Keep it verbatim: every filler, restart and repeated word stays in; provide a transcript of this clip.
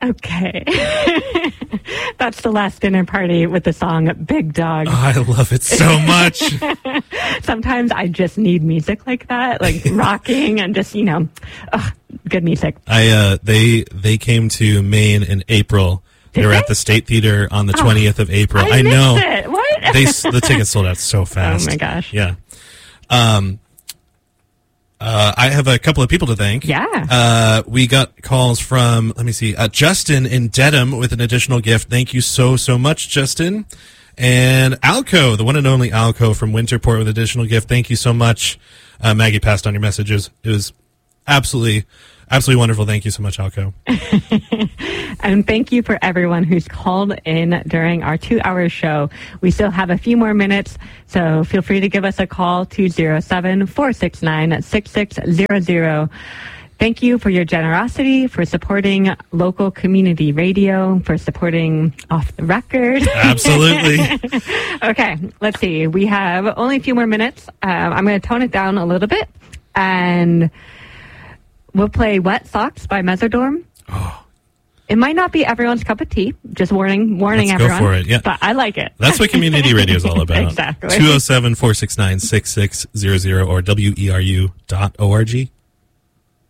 Okay. That's the last dinner party with the song Big Dog. Oh, I love it so much. Sometimes I just need music like that, like rocking and just, you know, ugh, good music. I uh, they they came to Maine in April. Did they were they? at the State Theater on the twentieth oh, of April. I, I missed know. It. What? They the tickets sold out so fast. Oh my gosh. Yeah. Um. Uh, I have a couple of people to thank. Yeah. Uh, we got calls from, let me see, uh, Justin in Dedham with an additional gift. Thank you so, so much, Justin. And Alco, the one and only Alco from Winterport with additional gift. Thank you so much. Uh, Maggie passed on your messages. It was absolutely, absolutely wonderful. Thank you so much, Alco. And thank you for everyone who's called in during our two-hour show. We still have a few more minutes, so feel free to give us a call, two oh seven, four six nine, six six zero zero. Thank you for your generosity, for supporting local community radio, for supporting Off the Record. Absolutely. Okay, let's see. We have only a few more minutes. Um, I'm going to tone it down a little bit, and we'll play Wet Socks by Mezzodorm. Oh. It might not be everyone's cup of tea. Just warning, warning Let's everyone. Go for it. Yeah. But I like it. That's what community radio is all about. Exactly. two oh seven, four six nine, six six zero zero or W E R U dot org.